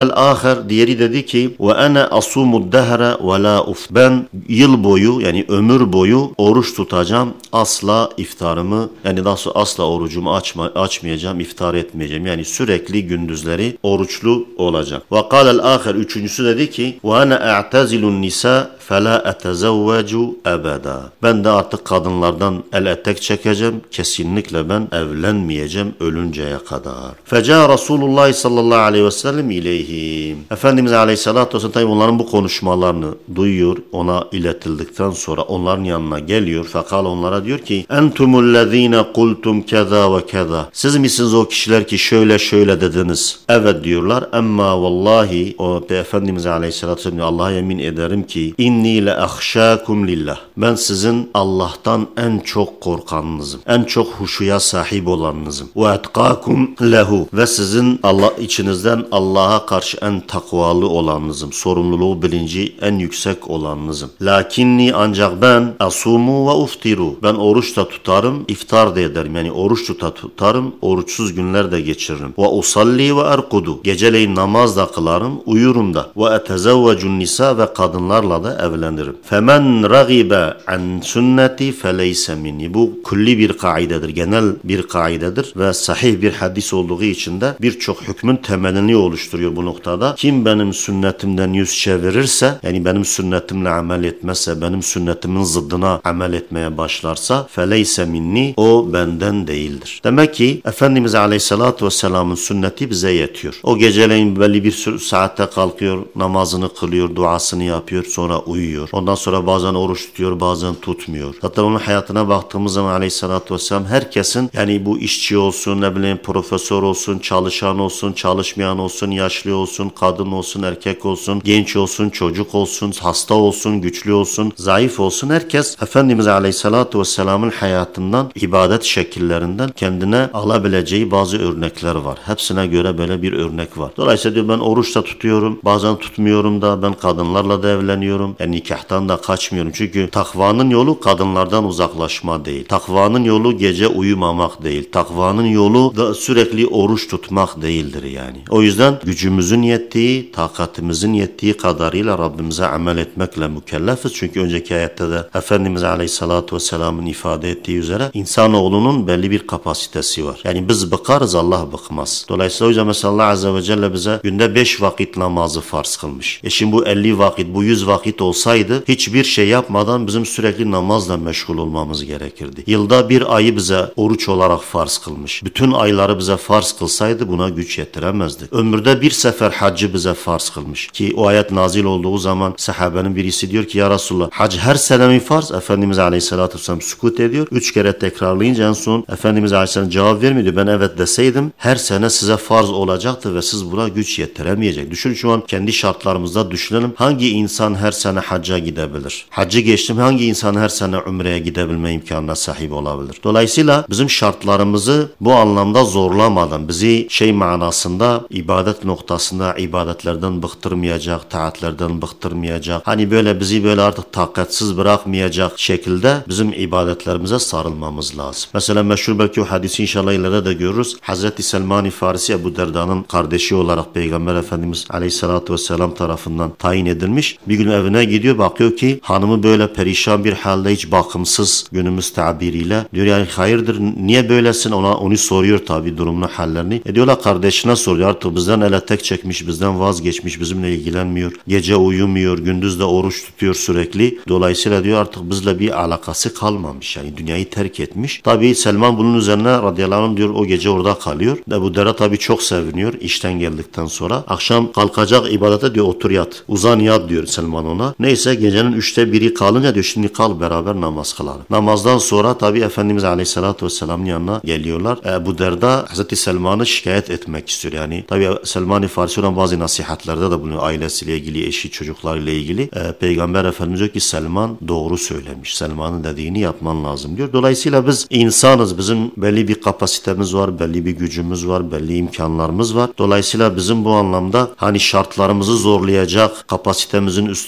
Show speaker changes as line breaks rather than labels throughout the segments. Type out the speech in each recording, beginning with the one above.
El-ahir, diğeri dedi ki ve ana asumud dehre ve la uf. Ben yıl boyu, yani ömür boyu oruç tutacağım. Asla iftarımı, yani daha sonra asla orucumu açmayacağım, iftar etmeyeceğim. Yani sürekli gündüzleri oruçlu olacağım. Ve kâlel-ahir, üçüncüsü dedi ki ve ana a'tazilun nisa فَلَا اَتَزَوَّجُ اَبَدًا. Ben de artık kadınlardan el etek çekeceğim. Kesinlikle ben evlenmeyeceğim ölünceye kadar. فَجَاءَ رَسُولُ اللّٰهِ sallallahu aleyhi ve sellem ileyhim. Efendimiz aleyhissalatü vesselam tabi onların bu konuşmalarını duyuyor. Ona iletildikten sonra onların yanına geliyor. Fekal onlara diyor ki اَنْتُمُ kultum keza ve keza. Siz misiniz o kişiler ki şöyle şöyle dediniz? Evet diyorlar. Emma vallahi, o Efendimiz aleyhissalatü vesselam Allah'a yemin ederim ki İnni le ahşakum lillah. Ben sizin Allah'tan en çok korkanınızım. En çok huşuya sahip olanınızım. Ve etkakum lehu. Ve sizin Allah içinizden Allah'a karşı en takvalı olanınızım. Sorumluluğu bilinci en yüksek olanınızım. Lakinni, ancak ben asumu ve uftiru. Ben oruç da tutarım, iftar da ederim. Yani oruç tutarım, oruçsuz günler de geçiririm. Ve usalli ve erkudu. Geceleyin namaz da kılarım, uyurum da. Ve etezevvecun nisa, ve kadınlarla da evlenirim. Femen ragibe an sünneti feleyse minni. Bu külli bir kaidedir, genel bir kaidedir ve sahih bir hadis olduğu için de birçok hükmün temelini oluşturuyor bu noktada. Kim benim sünnetimden yüz çevirirse, yani benim sünnetimle amel etmezse, benim sünnetimin zıddına amel etmeye başlarsa feleyse minni, o benden değildir. Demek ki Efendimiz Aleyhisselatü Vesselam'ın sünneti bize yetiyor. O geceleyin belli bir saatte kalkıyor, namazını kılıyor, duasını yapıyor, sonra uyuyor. Ondan sonra bazen oruç tutuyor, bazen tutmuyor. Zaten onun hayatına baktığımız zaman Aleyhisselatü Vesselam herkesin, yani bu işçi olsun, ne bileyim profesör olsun, çalışan olsun, çalışmayan olsun, yaşlı olsun, kadın olsun, erkek olsun, genç olsun, çocuk olsun, hasta olsun, güçlü olsun, zayıf olsun, herkes Efendimiz Aleyhisselatü Vesselam'ın hayatından, ibadet şekillerinden kendine alabileceği bazı örnekler var. Hepsine göre böyle bir örnek var. Dolayısıyla diyor, ben oruç da tutuyorum, bazen tutmuyorum da, ben kadınlarla da evleniyorum. Yani nikahtan da kaçmıyorum. Çünkü takvanın yolu kadınlardan uzaklaşma değil. Takvanın yolu gece uyumamak değil. Takvanın yolu da sürekli oruç tutmak değildir yani. O yüzden gücümüzün yettiği, takatimizin yettiği kadarıyla Rabbimize amel etmekle mükellefiz. Çünkü önceki ayette de Efendimiz Aleyhisselatü Vesselam'ın ifade ettiği üzere insanoğlunun belli bir kapasitesi var. Yani biz bıkarız, Allah bıkmaz. Dolayısıyla o yüzden mesela Allah Azze ve Celle bize günde 5 vakit namazı farz kılmış. Şimdi bu 50 vakit, bu 100 vakit olsaydı hiçbir şey yapmadan bizim sürekli namazla meşgul olmamız gerekirdi. Yılda bir ayı bize oruç olarak farz kılmış. Bütün ayları bize farz kılsaydı buna güç yetiremezdik. Ömürde bir sefer haccı bize farz kılmış. Ki o ayet nazil olduğu zaman sahabenin birisi diyor ki ya Resulullah, hac her sene mi farz? Efendimiz Aleyhisselatü Vesselam sükut ediyor. 3 kere tekrarlayınca en son Efendimiz Aleyhisselam cevap vermiyor. Ben evet deseydim her sene size farz olacaktı ve siz buna güç yetiremeyecek. Düşün, şu an kendi şartlarımızda düşünelim. Hangi insan her sene hacca gidebilir? Haccı geçtim, hangi insan her sene umreye gidebilme imkanına sahip olabilir? Dolayısıyla bizim şartlarımızı bu anlamda zorlamadan, bizi manasında, ibadet noktasında ibadetlerden bıktırmayacak, taatlerden bıktırmayacak, hani böyle bizi böyle artık takatsiz bırakmayacak şekilde bizim ibadetlerimize sarılmamız lazım. Mesela meşhur, belki o hadisi inşallah ileride de görürüz. Hazreti Selman-i Farisi, Ebu Derda'nın kardeşi olarak Peygamber Efendimiz Aleyhisselatü Vesselam tarafından tayin edilmiş. Bir gün evine gidiyor, bakıyor ki hanımı böyle perişan bir halde, hiç bakımsız, günümüz tabiriyle. Diyor yani hayırdır, niye böylesin? Onu soruyor tabi, durumunu, hallerini. Diyorlar kardeşine soruyor, artık bizden ele tek çekmiş, bizden vazgeçmiş, bizimle ilgilenmiyor. Gece uyumuyor, gündüz de oruç tutuyor sürekli. Dolayısıyla diyor artık bizle bir alakası kalmamış. Yani dünyayı terk etmiş. Tabi Selman bunun üzerine radıyallahu anh diyor o gece orada kalıyor. Ebu Derda tabi çok seviniyor işten geldikten sonra. Akşam kalkacak ibadete, diyor otur yat. Uzan yat diyor Selman ona. Neyse gecenin 1/3 kalınca diyor şimdi kal beraber namaz kılalım. Namazdan sonra tabi Efendimiz Aleyhisselatü Vesselam'ın yanına geliyorlar. Ebu Derda Hazreti Selman'ı şikayet etmek istiyor. Yani tabi Selman-i Farisi olan bazı nasihatlerde de bulunuyor. Ailesiyle ilgili, eşi, çocuklarıyla ilgili. Peygamber Efendimiz diyor ki Selman doğru söylemiş. Selman'ın dediğini yapman lazım diyor. Dolayısıyla biz insanız. Bizim belli bir kapasitemiz var, belli bir gücümüz var, belli imkanlarımız var. Dolayısıyla bizim bu anlamda hani şartlarımızı zorlayacak, kapasitemizin üstüne çıkacak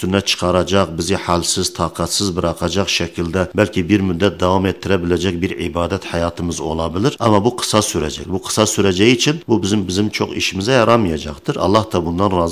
çıkaracak, bizi halsiz, takatsiz bırakacak şekilde belki bir müddet devam ettirebilecek bir ibadet hayatımız olabilir. Ama bu kısa sürecek. Bu kısa süreceği için bu bizim çok işimize yaramayacaktır. Allah da bundan razı